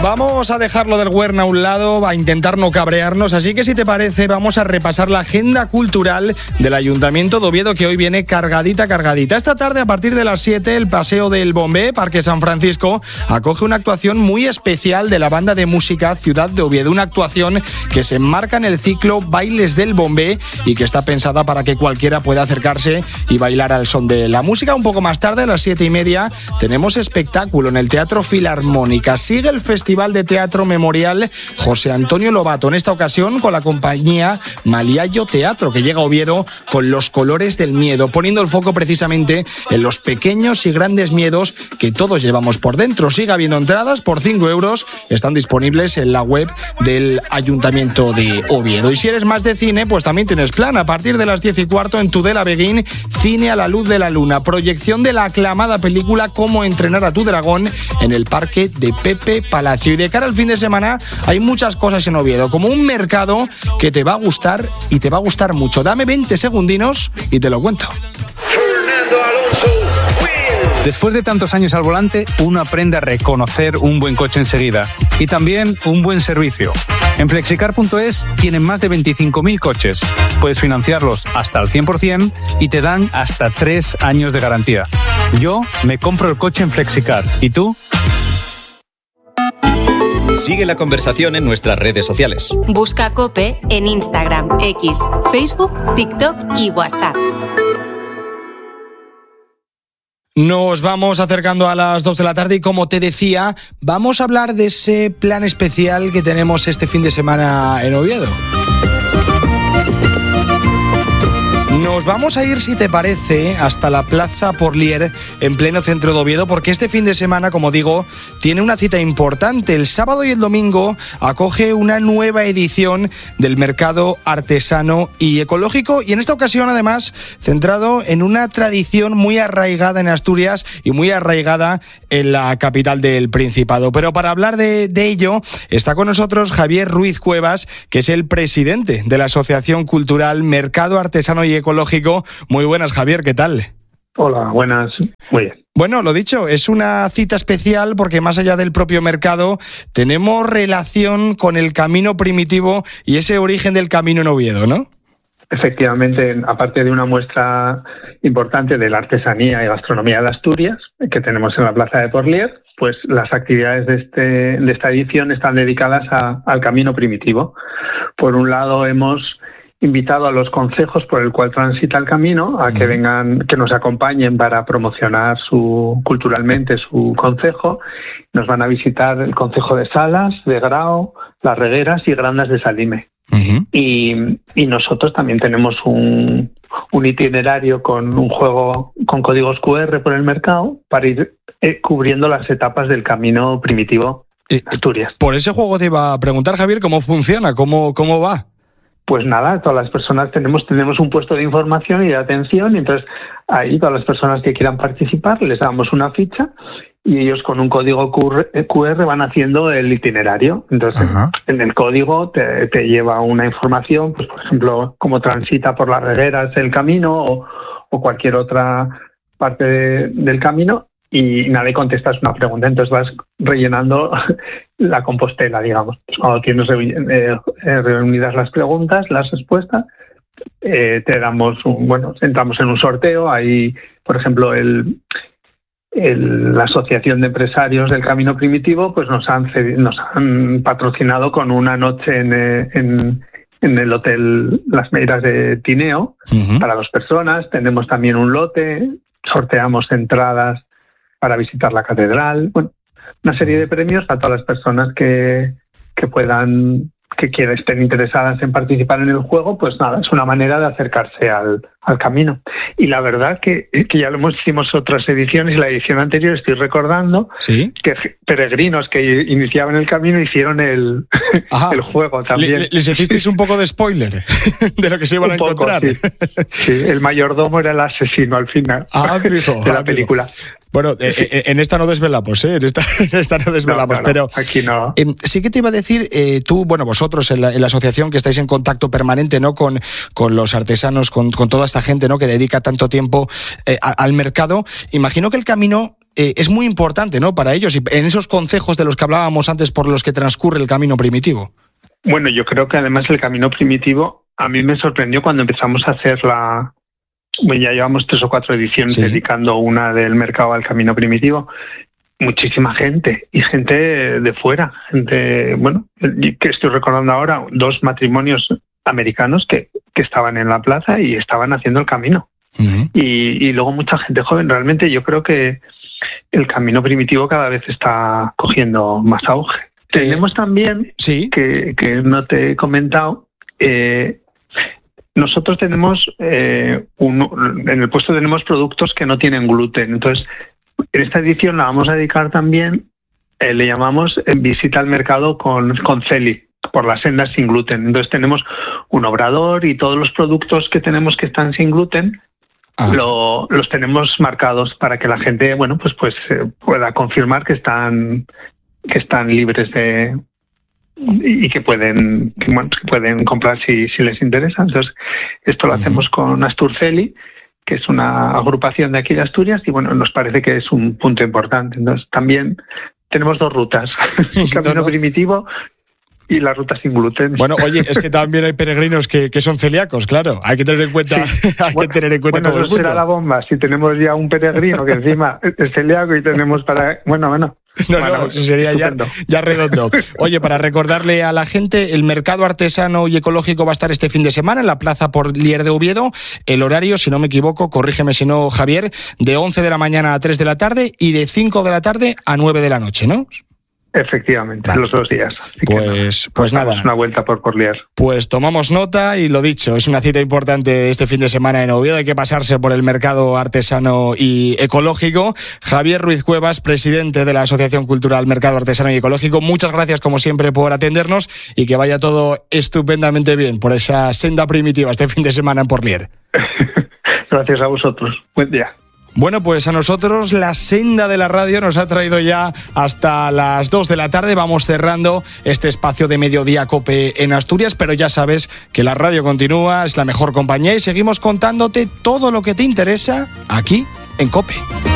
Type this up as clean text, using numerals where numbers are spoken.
Vamos a dejarlo del Huerna a un lado, a intentar no cabrearnos, así que si te parece vamos a repasar la agenda cultural del Ayuntamiento de Oviedo, que hoy viene cargadita. Esta tarde a partir de las 7 el Paseo del Bombé, Parque San Francisco, acoge una actuación muy especial de la banda de música Ciudad de Oviedo, una actuación que se enmarca en el ciclo Bailes del Bombé y que está pensada para que cualquiera pueda acercarse y bailar al son de la música. Un poco más tarde, a las 7:30, tenemos espectáculo en el Teatro Filarmónica. Sigue el Festival de Teatro Memorial José Antonio Lobato, en esta ocasión con la compañía Maliayo Teatro, que llega a Oviedo con Los Colores del Miedo, poniendo el foco precisamente en los pequeños y grandes miedos que todos llevamos por dentro. Sigue habiendo entradas por 5 euros, están disponibles en la web del Ayuntamiento de Oviedo. Y si eres más de cine, pues también tienes plan. A partir de las 10:15 en Tudela Beguín, Cine a la Luz de la Luna, proyección de la aclamada película Cómo entrenar a tu dragón en el Parque de Pepe Palacio. Y de cara al fin de semana hay muchas cosas en Oviedo, como un mercado que te va a gustar y te va a gustar mucho. Dame 20 segundinos y te lo cuento. Después de tantos años al volante, uno aprende a reconocer un buen coche enseguida y también un buen servicio. En Flexicar.es tienen más de 25.000 coches. Puedes financiarlos hasta el 100% y te dan hasta 3 años de garantía. Yo me compro el coche en Flexicar. ¿Y tú? Sigue la conversación en nuestras redes sociales. Busca COPE en Instagram, X, Facebook, TikTok y WhatsApp. Nos vamos acercando a las 2 de la tarde y, como te decía, vamos a hablar de ese plan especial que tenemos este fin de semana en Oviedo. Nos vamos a ir, si te parece, hasta la Plaza Porlier, en pleno centro de Oviedo, porque este fin de semana, como digo, tiene una cita importante. El sábado y el domingo acoge una nueva edición del mercado artesano y ecológico, y en esta ocasión, además, centrado en una tradición muy arraigada en Asturias y muy arraigada en la capital del Principado. Pero para hablar de ello, está con nosotros Javier Ruiz Cuevas, que es el presidente de la Asociación Cultural Mercado Artesano y Ecológico. Muy buenas, Javier, ¿qué tal? Hola, buenas, muy bien. Bueno, lo dicho, es una cita especial porque más allá del propio mercado tenemos relación con el camino primitivo y ese origen del camino en Oviedo, ¿no? Efectivamente, aparte de una muestra importante de la artesanía y gastronomía de Asturias que tenemos en la Plaza de Porlier, pues las actividades de esta edición están dedicadas al camino primitivo. Por un lado, hemos invitado a los concejos por el cual transita el camino a que vengan, que nos acompañen para promocionar culturalmente su concejo. Nos van a visitar el concejo de Salas, de Grao, Las Regueras y Grandas de Salime. Uh-huh. Y nosotros también tenemos un itinerario con un juego con códigos QR por el mercado para ir cubriendo las etapas del camino primitivo de Asturias. Por ese juego te iba a preguntar, Javier, ¿cómo funciona? ¿Cómo va? Pues nada, todas las personas tenemos un puesto de información y de atención, y entonces ahí todas las personas que quieran participar les damos una ficha y ellos con un código QR van haciendo el itinerario. Entonces, en el código te lleva una información, pues por ejemplo, cómo transita por Las Regueras el camino o cualquier otra parte del camino. Y nadie contestas una pregunta, entonces vas rellenando la compostela, digamos. Cuando tienes reunidas las preguntas, las respuestas, te damos entramos en un sorteo. Ahí, por ejemplo, la Asociación de Empresarios del Camino Primitivo, pues nos han patrocinado con una noche en el Hotel Las Meiras de Tineo para 2 personas. Tenemos también un lote, sorteamos entradas para visitar la catedral, una serie de premios a todas las personas que estén interesadas en participar en el juego. Pues nada, es una manera de acercarse al camino. Y la verdad que ya lo hicimos otras ediciones, y la edición anterior estoy recordando que peregrinos que iniciaban el camino hicieron el juego también. ¿Les hicisteis un poco de spoiler de lo que se iban a encontrar? Sí, el mayordomo era el asesino al final de la película. Bueno, en esta no desvelamos, ¿eh? En esta no desvelamos, no, pero aquí no. Sí que te iba a decir, vosotros en la asociación que estáis en contacto permanente, ¿no? Con los artesanos, con toda esta gente, ¿no? Que dedica tanto tiempo al mercado. Imagino que el camino es muy importante, ¿no?, para ellos, y en esos concejos de los que hablábamos antes por los que transcurre el camino primitivo. Bueno, yo creo que además el camino primitivo a mí me sorprendió cuando empezamos a hacer ya llevamos 3 o 4 ediciones dedicando una del mercado al camino primitivo. Muchísima gente, y gente de fuera, gente, bueno, que estoy recordando ahora, 2 matrimonios americanos que estaban en la plaza y estaban haciendo el camino. Uh-huh. Y luego mucha gente joven. Realmente yo creo que el camino primitivo cada vez está cogiendo más auge. Tenemos también, que no te he comentado, nosotros tenemos, en el puesto tenemos productos que no tienen gluten. Entonces, en esta edición la vamos a dedicar también, le llamamos Visita al Mercado con CELI, por las sendas sin gluten. Entonces tenemos un obrador y todos los productos que tenemos que están sin gluten, los tenemos marcados para que la gente, bueno, pues pueda confirmar que están libres de y que pueden comprar si les interesa. Entonces esto lo hacemos con Asturceli, que es una agrupación de aquí de Asturias, y bueno, nos parece que es un punto importante. Entonces también tenemos 2 rutas, el camino primitivo y la ruta sin gluten. Bueno, oye, es que también hay peregrinos que son celíacos, claro. Hay que tener en cuenta, todo el mundo. Eso será la bomba. Si tenemos ya un peregrino que encima es celíaco y tenemos para... Bueno. No, eso sería ya redondo. Oye, para recordarle a la gente, el mercado artesano y ecológico va a estar este fin de semana en la Plaza Porlier de Oviedo. El horario, si no me equivoco, corrígeme si no, Javier, de 11 de la mañana a 3 de la tarde y de 5 de la tarde a 9 de la noche, ¿no? Efectivamente, vale. Los 2 días. Así pues nada. Una vuelta por Porlier. Pues tomamos nota y lo dicho, es una cita importante este fin de semana en Oviedo. Hay que pasarse por el mercado artesano y ecológico. Javier Ruiz Cuevas, presidente de la Asociación Cultural Mercado Artesano y Ecológico, muchas gracias como siempre por atendernos y que vaya todo estupendamente bien por esa senda primitiva este fin de semana en Porlier. Gracias a vosotros. Buen día. Bueno, pues a nosotros la senda de la radio nos ha traído ya hasta las 2 de la tarde. Vamos cerrando este espacio de Mediodía COPE en Asturias, pero ya sabes que la radio continúa, es la mejor compañía y seguimos contándote todo lo que te interesa aquí en COPE.